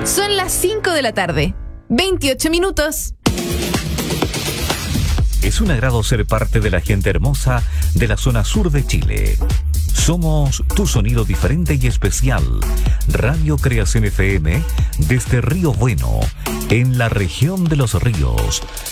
Son las 5 de la tarde, 28 minutos. Es un agrado ser parte de la gente hermosa de la zona sur de Chile. Somos tu sonido diferente y especial. Radio Creación FM desde Río Bueno, en la región de los ríos.